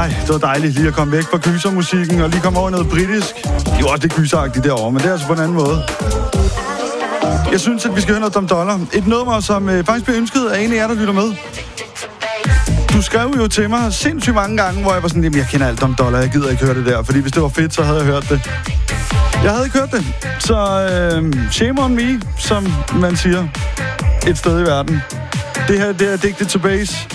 Ej, det var dejligt lige at komme væk fra gysermusikken og lige komme over noget britisk. Det er jo også det gyseragtigt derovre, men det er altså på en anden måde. Jeg synes, at vi skal høre noget Dum Dollar. Et nummer, som faktisk bliver ønsket af en af jer, der lytter med. Du skrev jo til mig sindssygt mange gange, hvor jeg var sådan, jamen jeg kender alt Dum Dollar, jeg gider ikke høre det der, fordi hvis det var fedt, så havde jeg hørt det. Jeg havde ikke hørt det, så shame on me, som man siger et sted i verden. Det her, det er Addicted to Bass.